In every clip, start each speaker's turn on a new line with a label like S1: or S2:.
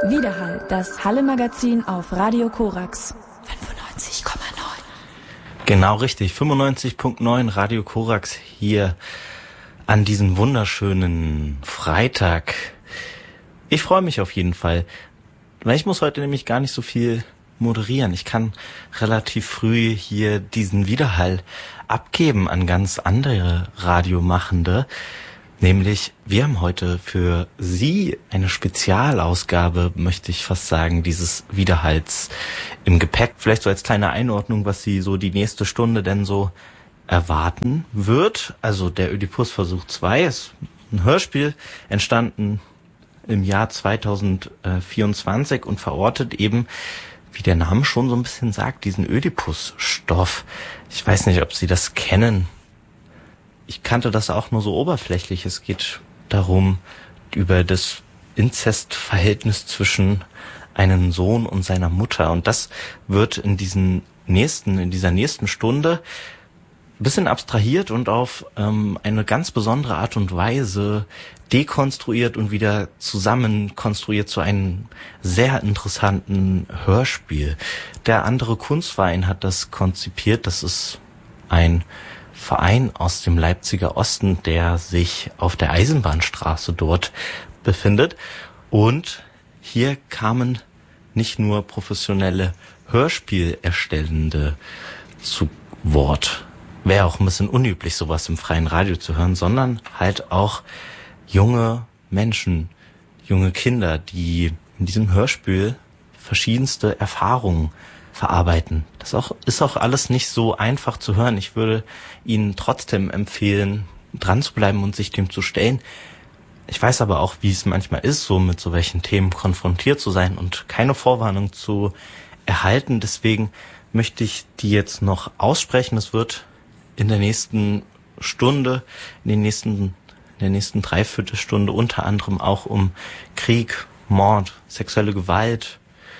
S1: Widerhall, das Halle-Magazin auf Radio Korax 95,9.
S2: Genau richtig, 95.9 Radio Korax hier an diesem wunderschönen Freitag. Ich freue mich auf jeden Fall, weil ich muss heute nämlich gar nicht so viel moderieren. Ich kann relativ früh hier diesen Widerhall abgeben an ganz andere Radiomachende. Nämlich, wir haben heute für Sie eine Spezialausgabe, möchte ich fast sagen, dieses Widerhalls im Gepäck. Vielleicht so als kleine Einordnung, was Sie so die nächste Stunde denn so erwarten wird. Also der Ödipus-Versuch 2 ist ein Hörspiel, entstanden im Jahr 2024 und verortet eben, wie der Name schon so ein bisschen sagt, diesen Ödipus-Stoff. Ich weiß nicht, ob Sie das kennen. Ich kannte das auch nur so oberflächlich. Es geht darum, über das Inzestverhältnis zwischen einem Sohn und seiner Mutter. Und das wird in dieser nächsten Stunde ein bisschen abstrahiert und auf eine ganz besondere Art und Weise dekonstruiert und wieder zusammenkonstruiert zu einem sehr interessanten Hörspiel. Der andere Kunstverein hat das konzipiert. Das ist ein Verein aus dem Leipziger Osten, der sich auf der Eisenbahnstraße dort befindet. Und hier kamen nicht nur professionelle Hörspielerstellende zu Wort. Wäre auch ein bisschen unüblich, sowas im freien Radio zu hören, sondern halt auch junge Menschen, junge Kinder, die in diesem Hörspiel verschiedenste Erfahrungen verarbeiten. Das ist auch alles nicht so einfach zu hören. Ich würde Ihnen trotzdem empfehlen, dran zu bleiben und sich dem zu stellen. Ich weiß aber auch, wie es manchmal ist, so mit so welchen Themen konfrontiert zu sein und keine Vorwarnung zu erhalten. Deswegen möchte ich die jetzt noch aussprechen. Es wird in der nächsten Stunde, in der nächsten Dreiviertelstunde unter anderem auch um Krieg, Mord, sexuelle Gewalt,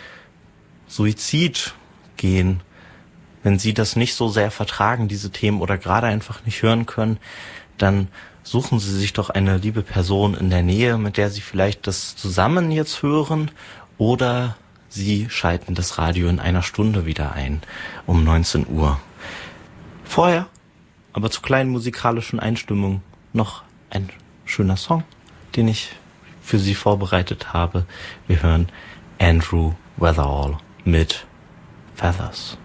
S2: Suizid gehen. Wenn Sie das nicht so sehr vertragen, diese Themen, oder gerade einfach nicht hören können, dann suchen Sie sich doch eine liebe Person in der Nähe, mit der Sie vielleicht das zusammen jetzt hören, oder Sie schalten das Radio in einer Stunde wieder ein, um 19 Uhr. Vorher, aber zur kleinen musikalischen Einstimmung, noch ein schöner Song, den ich für Sie vorbereitet habe. Wir hören Andrew Weatherall mit Feathers.